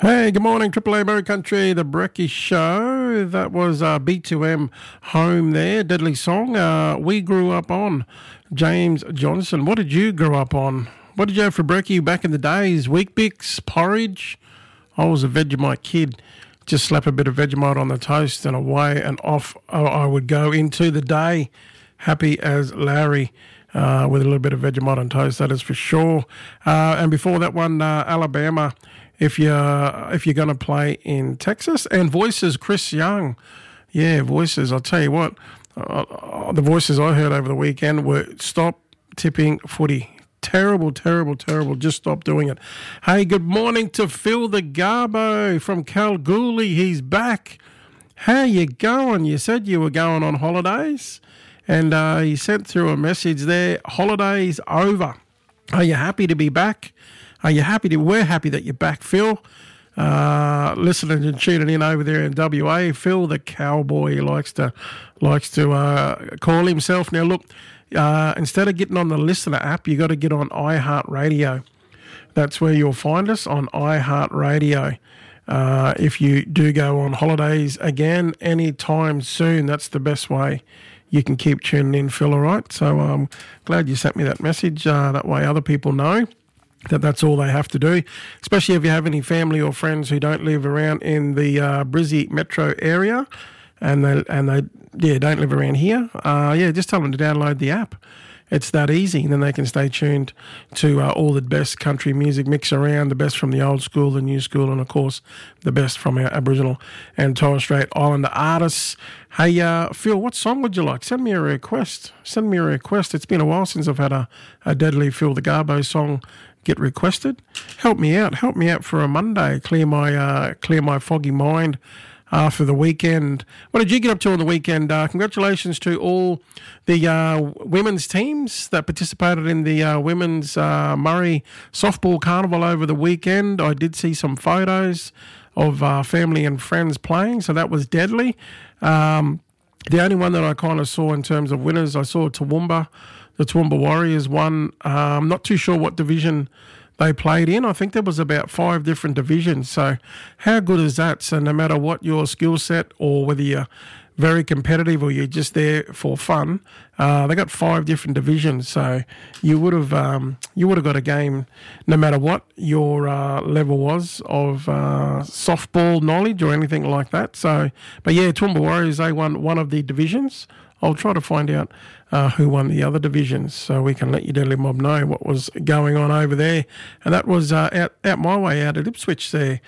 Hey, good morning, Triple A Berry Country, the Brecky Show. That was B2M Home there, Deadly Song. We grew up on James Johnson. What did you grow up on? What did you have for brekkie back in the days? Weet-Bix, porridge? I was a Vegemite kid. Just slap a bit of Vegemite on the toast and away and off I would go into the day, happy as Larry. With a little bit of Vegemite on toast, that is for sure. And before that one, Alabama, if you're going to play in Texas. And Voices, Chris Young. Yeah, Voices. I'll tell you what, the Voices I heard over the weekend were stop tipping footy. Terrible, terrible, terrible. Just stop doing it. Hey, good morning to Phil the Garbo from Kalgoorlie. He's back. How you going? You said you were going on holidays. And he sent through a message there, holidays over. Are you happy to be back? We're happy that you're back, Phil. Listening and tuning in over there in WA. Phil the Cowboy likes to call himself. Now look, instead of getting on the Listener app, you got to get on iHeartRadio. That's where you'll find us, on iHeartRadio. If you do go on holidays again anytime soon, that's the best way. You can keep tuning in, Phil, all right? So I'm glad you sent me that message. That way other people know that that's all they have to do, especially if you have any family or friends who don't live around in the Brizzy metro area and they don't live around here. Just tell them to download the app. It's that easy, and then they can stay tuned to all the best country music mix around, the best from the old school, the new school, and, of course, the best from our Aboriginal and Torres Strait Islander artists. Hey, Phil, what song would you like? Send me a request. It's been a while since I've had a Deadly Phil the Garbo song get requested. Help me out for a Monday. Clear my foggy mind after the weekend. What did you get up to on the weekend? Congratulations to all the women's teams that participated in the Women's Murray Softball Carnival over the weekend. I did see some photos of family and friends playing, so that was deadly. The only one that I kind of saw in terms of winners, I saw Toowoomba. The Toowoomba Warriors won. I'm not too sure what division they played in. I think there was about 5 different divisions. So how good is that? So no matter what your skill set or whether you're very competitive or you're just there for fun, they got 5 different divisions. So you would have got a game no matter what your level was of softball knowledge or anything like that. So, but yeah, Toowoomba Warriors, they won one of the divisions. I'll try to find out who won the other divisions so we can let you Deadly Mob know what was going on over there. And that was out my way, out at Ipswich there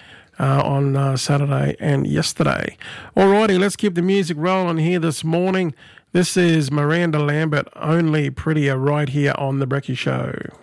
on Saturday and yesterday. Alrighty, let's keep the music rolling here this morning. This is Miranda Lambert, Only Prettier, right here on The Brecky Show.